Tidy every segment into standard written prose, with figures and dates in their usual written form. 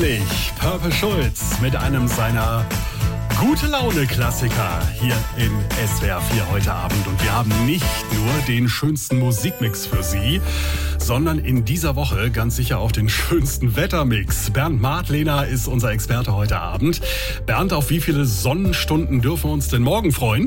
Herrlich, Purple Schulz mit einem seiner Gute-Laune-Klassiker hier in SWR 4 heute Abend. Und wir haben nicht nur den schönsten Musikmix für Sie, sondern in dieser Woche ganz sicher auch den schönsten Wettermix. Bernd Martlehner ist unser Experte heute Abend. Bernd, auf wie viele Sonnenstunden dürfen wir uns denn morgen freuen?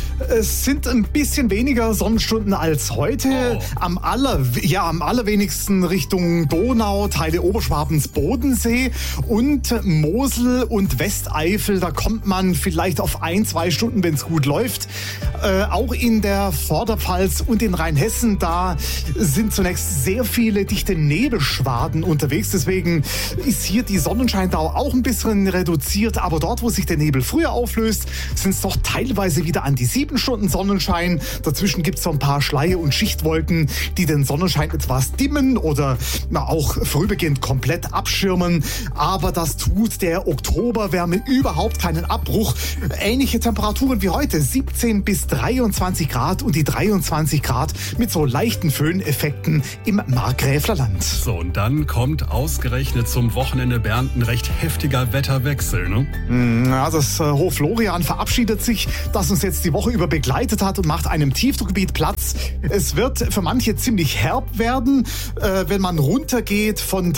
Es sind ein bisschen weniger Sonnenstunden als heute. Am allerwenigsten Richtung Donau, Teile Oberschwabens, Bodensee und Mosel und Westeifel. Da kommt man vielleicht auf 1-2 Stunden, wenn es gut läuft. Auch in der Vorderpfalz und in Rheinhessen, da sind zunächst sehr viele dichte Nebelschwaden unterwegs. Deswegen ist hier die Sonnenscheindauer auch ein bisschen reduziert. Aber dort, wo sich der Nebel früher auflöst, sind es doch teilweise wieder an die 7 Stunden Sonnenschein. Dazwischen gibt es so ein paar Schleier- und Schichtwolken, die den Sonnenschein etwas dimmen oder auch vorübergehend komplett abschirmen. Aber das tut der Oktoberwärme überhaupt keinen Abbruch. Ähnliche Temperaturen wie heute, 17 bis 23 Grad und die 23 Grad mit so leichten Föhneffekten im Markgräflerland. So, und dann kommt ausgerechnet zum Wochenende, Bernd, ein recht heftiger Wetterwechsel, ne? Ja, das Hoch Florian verabschiedet sich, das uns jetzt die Woche über begleitet hat und macht einem Tiefdruckgebiet Platz. Es wird für manche ziemlich herb werden, wenn man runtergeht von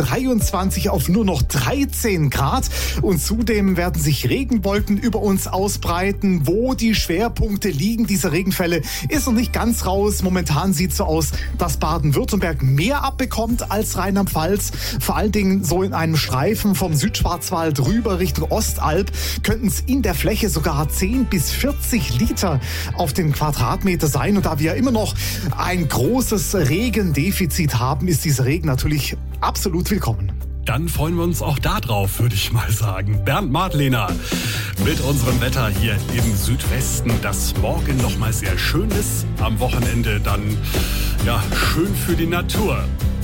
23 auf nur noch 13 Grad. Und zudem werden sich Regenwolken über uns ausbreiten. Wo die Schwerpunkte liegen dieser Regenfälle, ist noch nicht ganz raus. Momentan sieht es so aus, dass Baden-Württemberg mehr abbekommt als Rheinland-Pfalz. Vor allen Dingen so in einem Streifen vom Südschwarzwald rüber Richtung Ostalb könnten es in der Fläche sogar 10 bis 40 Liter auf den Quadratmeter sein. Und da wir immer noch ein großes Regendefizit haben, ist dieser Regen natürlich absolut willkommen. Dann freuen wir uns auch da drauf, würde ich mal sagen. Bernd Martlehner mit unserem Wetter hier im Südwesten, das morgen nochmal sehr schön ist. Am Wochenende dann, ja, schön für die Natur.